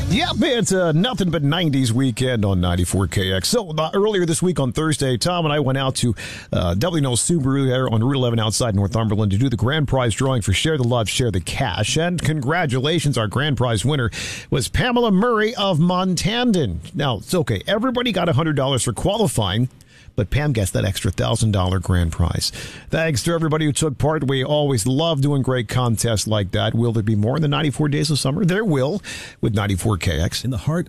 Yep, it's a nothing but 90s weekend on 94KX. So earlier this week on Thursday, Tom and I went out to W&L Subaru there on Route 11 outside Northumberland to do the grand prize drawing for Share the Love, Share the Cash. And congratulations, our grand prize winner was Pamela Murray of Montandon. Now, it's okay. Everybody got $100 for qualifying, but Pam gets that extra $1,000 grand prize. Thanks to everybody who took part. We always love doing great contests like that. Will there be more in the 94 Days of Summer? There will, with 94KX. In the heart